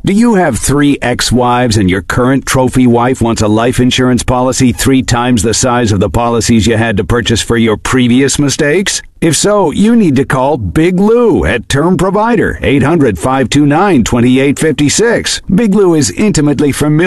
Do you have 3 ex-wives and your current trophy wife wants a life insurance policy 3 times the size of the policies you had to purchase for your previous mistakes? If so, you need to call Big Lou at Term Provider, 800-529-2856. Big Lou is intimately familiar